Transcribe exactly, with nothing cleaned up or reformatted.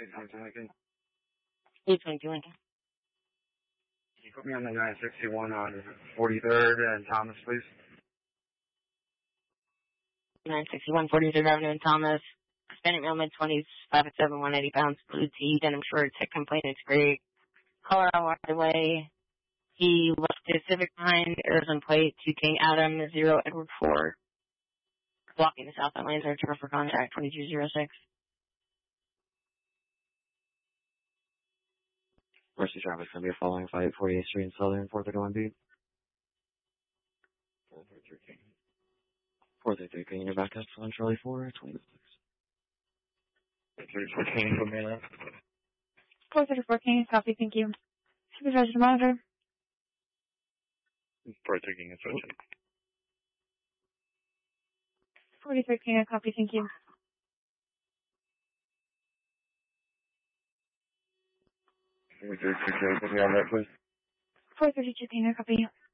eight twenty-two Lincoln. eight twenty-two Lincoln. Can you put me on the nine sixty-one on forty-third and Thomas, please? nine sixty-one forty-third Avenue in Thomas. Hispanic male, mid-twenties, five foot seven, one eighty pounds, blue tee, denim shorts, hit complaint, it's great. Colorado walked away. He left his Civic behind, Arizona plate, to King Adam, zero Edward four. Blocking the southbound lanes, are for contact, twenty-two oh six. Mercy traffic's going to be following fight forty-eighth Street and Southern, four thirty-one B. four thirty-three King. four thirty-three King, you're back up on Charlie four, twenty-six. four thirty-four King, put me in there. four thirty-four King, copy, thank you. Supervisor to monitor. four thirty-three King, switching. forty-three King, copy, thank you. four thirty-two King, put me on there, please. four thirty-two King, copy.